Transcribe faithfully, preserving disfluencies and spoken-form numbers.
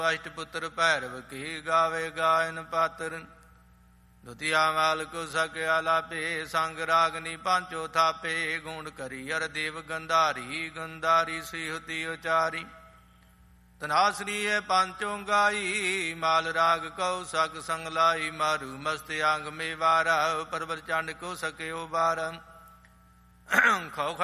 ਅਸ਼ਟਪੁੱਤਰ ਭੈਰਵ ਕੀ ਗਾਵੇ ਗਾਇਨ ਪਾਤਰ। ਦੁਤੀਆ ਮਾਲ ਕੋ ਸਕਿਆ ਲਾਪੇ ਸੰਗ ਰਾਗਨੀ ਪਾਂਚੋ ਥਾਪੇ। ਗੁਣ ਕਰੀ ਅਰ ਦੇਵ ਗੰਧਾਰੀ ਗੰਧਾਰੀ ਸਿਹੁਤੀ ਉਚਾਰੀ। ਤਨਾਸਰੀ ਹੈ ਪੰਚੋ ਗਾਈ ਮਾਲ ਰਾਗ ਕਉ ਸਕ ਸੰਗ ਲਾਈ। ਮਾਰੂ ਮਸਤ ਅੰਗ ਮੇ ਵਾਰਾ ਪਰਵਰ ਚੰਡ ਕੋ ਸਕਿਓ ਬਾਰਾ। ਖੋ